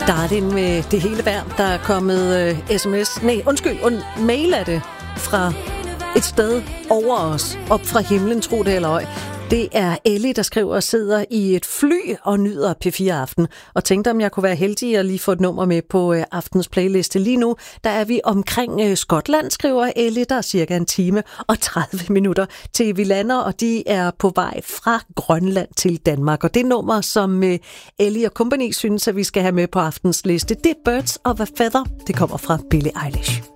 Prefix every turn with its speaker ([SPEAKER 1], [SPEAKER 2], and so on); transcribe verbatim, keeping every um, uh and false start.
[SPEAKER 1] Darin med det hele værd, der er kommet uh, sms, nej, undskyld, und, mail er det, fra et sted over os, op fra himlen, tro det eller ej. Det er Ellie, der skriver og sidder i et fly og nyder P fire Aften, og tænkte, om jeg kunne være heldig at lige få et nummer med på uh, aftens playliste. Lige nu, der er vi omkring uh, Skotland, skriver Ellie, der er cirka en time og tredive minutter til vi lander, og de er på vej fra Grønland til Danmark. Og det nummer, som uh, Ellie og company synes, at vi skal have med på aftens liste, det er Birds of a Feather. Det kommer fra Billie Eilish.